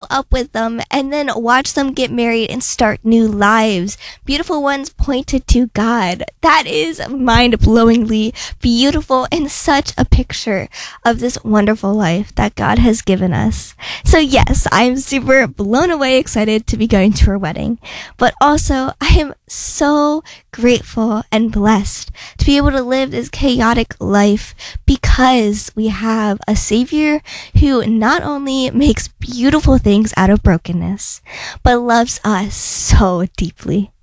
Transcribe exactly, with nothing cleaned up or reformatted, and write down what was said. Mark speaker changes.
Speaker 1: up with them and then watch them get married and start new lives. Beautiful ones pointed to God. That is mind-blowingly beautiful and such a picture of this wonderful life that God has given us. So yes, I'm super blown away excited to be going to her wedding, but also I am so grateful and blessed to be able to live this chaotic life because we have a Savior who not only makes beautiful things out of brokenness, but loves us so deeply.